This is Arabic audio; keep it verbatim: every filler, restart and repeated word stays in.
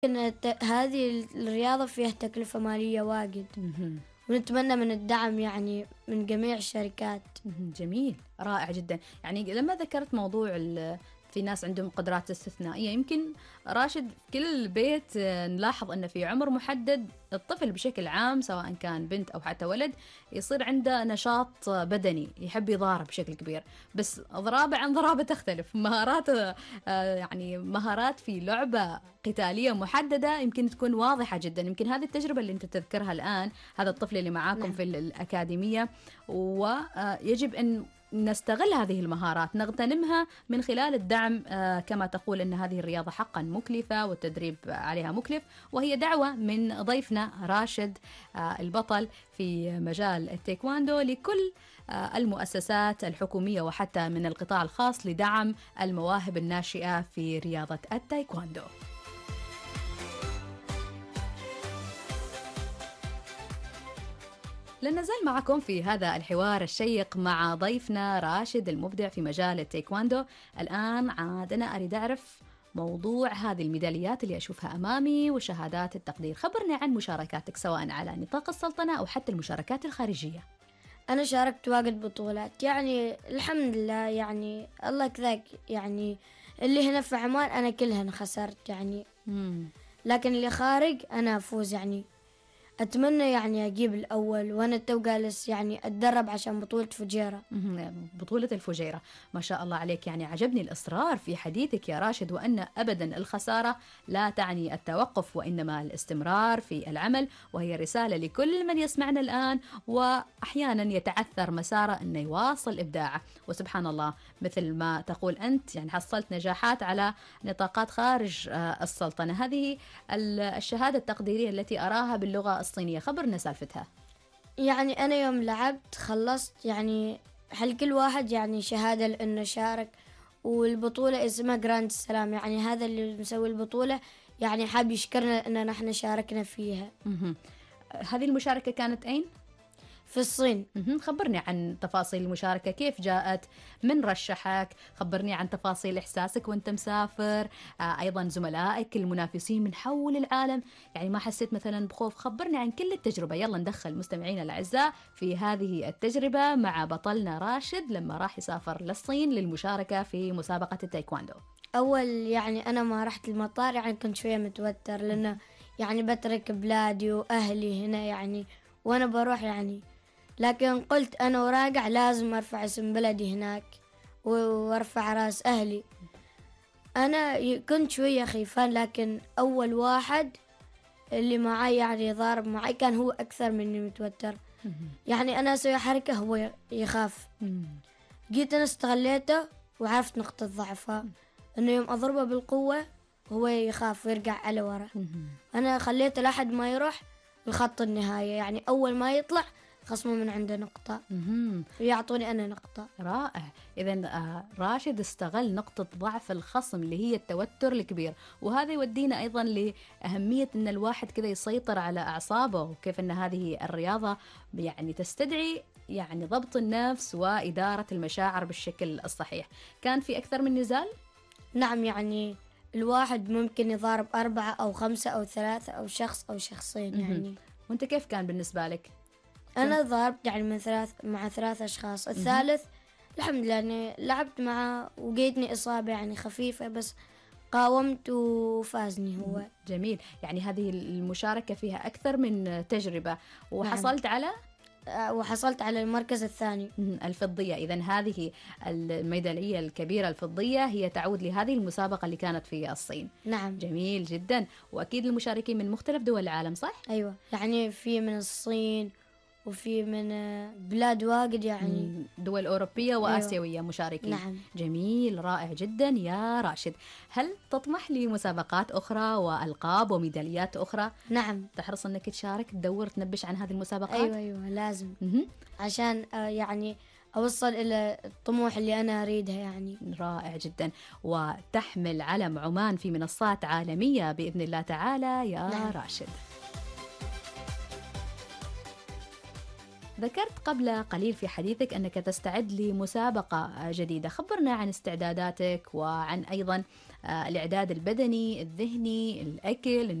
إن الت- هذه الرياضة فيها تكلفة مالية واجد، مهم. ونتمنى من الدعم يعني من جميع الشركات. مهم. جميل، رائع جدا. يعني لما ذكرت موضوع ال- في ناس عندهم قدرات استثنائية، يمكن راشد في كل بيت آه، نلاحظ أن في عمر محدد الطفل بشكل عام سواء كان بنت أو حتى ولد يصير عنده نشاط آه، بدني، يحب يضارب بشكل كبير، بس ضرابة عن ضرابة تختلف. مهارات آه، يعني مهارات في لعبة قتالية محددة يمكن تكون واضحة جدا. يمكن هذه التجربة اللي أنت تذكرها الآن، هذا الطفل اللي معاكم نعم. في الأكاديمية، ويجب أن نستغل هذه المهارات، نغتنمها من خلال الدعم. آه، كما تقول أن هذه الرياضة حقا مكلفة والتدريب عليها مكلف، وهي دعوة من ضيفنا راشد آه، البطل في مجال التايكواندو لكل آه، المؤسسات الحكومية وحتى من القطاع الخاص لدعم المواهب الناشئة في رياضة التايكواندو. لن نزال معكم في هذا الحوار الشيق مع ضيفنا راشد المبدع في مجال التايكواندو. الآن عاد أنا أريد أعرف موضوع هذه الميداليات اللي أشوفها أمامي وشهادات التقدير. خبرني عن مشاركاتك سواء على نطاق السلطنة أو حتى المشاركات الخارجية. أنا شاركت واجد بطولات، يعني الحمد لله، يعني الله كذاك، يعني اللي هنا في عمان أنا كلهن خسرت يعني، مم. لكن اللي خارج أنا أفوز يعني. أتمنى يعني أجيب الأول، وأنا تو جالس يعني أتدرب عشان بطولة فجيرة. مهم. بطولة الفجيرة، ما شاء الله عليك. يعني عجبني الإصرار في حديثك يا راشد، وأن أبدا الخسارة لا تعني التوقف وإنما الاستمرار في العمل، وهي رسالة لكل من يسمعنا الآن وأحيانا يتعثر مساره أنه يواصل إبداعه. وسبحان الله مثل ما تقول أنت، يعني حصلت نجاحات على نطاقات خارج آه، السلطنة. هذه ال- الشهادة التقديرية التي أراها باللغة الصينية، خبرنا سالفتها. يعني أنا يوم لعبت خلصت يعني حل كل واحد يعني شهادة لأنه شارك، والبطولة اسمها جراند السلام، يعني هذا اللي مسوي البطولة يعني حاب يشكرنا أن نحن شاركنا فيها. مهم. هذه المشاركة كانت أين؟ في الصين. مهم. خبرني عن تفاصيل المشاركة، كيف جاءت، من رشحك، خبرني عن تفاصيل إحساسك وانت مسافر، آه أيضا زملائك المنافسين من حول العالم، يعني ما حسيت مثلا بخوف؟ خبرني عن كل التجربة. يلا ندخل مستمعينا الأعزاء في هذه التجربة مع بطلنا راشد لما راح يسافر للصين للمشاركة في مسابقة التايكواندو. أول يعني أنا ما رحت المطار يعني كنت شوية متوتر، لأنه يعني بترك بلادي وأهلي هنا يعني، وأنا بروح يعني، لكن قلت أنا وراجع لازم أرفع اسم بلدي هناك و- وأرفع رأس أهلي. أنا ي- كنت شوية خيفان، لكن أول واحد اللي معي يعني ضارب معي كان هو أكثر مني متوتر، يعني أنا أسوي حركة هو ي- يخاف. مم. جيت أنا استغليته وعرفت نقطة ضعفه، إنه يوم أضربه بالقوة هو يخاف ويرجع على ورا. مم. أنا خليته لحد ما يروح لخط النهاية، يعني أول ما يطلع خصمه من عنده نقطة مم. ويعطوني أنا نقطة. رائع. إذن آه، راشد استغل نقطة ضعف الخصم اللي هي التوتر الكبير، وهذا يودينا أيضا لأهمية أن الواحد كذا يسيطر على أعصابه، وكيف أن هذه الرياضة يعني تستدعي يعني ضبط النفس وإدارة المشاعر بالشكل الصحيح. كان في أكثر من نزال؟ نعم، يعني الواحد ممكن يضارب أربعة أو خمسة أو ثلاثة أو شخص أو شخصين يعني. وأنت كيف كان بالنسبة لك؟ أنا ضاربت يعني من ثلاث مع ثلاث أشخاص. الثالث الحمد لله يعني لعبت معه وجيتني إصابة يعني خفيفة، بس قاومت وفازني هو. جميل. يعني هذه المشاركة فيها أكثر من تجربة، وحصلت على آه، وحصلت على المركز الثاني. مم، الفضية. إذن هذه الميدالية الكبيرة الفضية هي تعود لهذه المسابقة اللي كانت في الصين. نعم. جميل جدا. وأكيد المشاركين من مختلف دول العالم، صح؟ أيوة، يعني في من الصين وفي من آه، بلاد واجد يعني. مم، دول أوروبية وآسيوية مشاركين. نعم. جميل، رائع جدا يا راشد. هل تطمح لمسابقات أخرى وألقاب وميداليات أخرى؟ نعم. تحرص أنك تشارك، تدور، تنبش عن هذه المسابقات؟ أيوة أيوة لازم، مهم. عشان آه، يعني أوصل إلى الطموح اللي أنا أريدها يعني. رائع جدا. وتحمل علم عمان في منصات عالمية بإذن الله تعالى يا نعم. راشد. ذكرت قبل قليل في حديثك أنك تستعد لمسابقة جديدة، خبرنا عن استعداداتك وعن أيضا الإعداد البدني، الذهني، الأكل،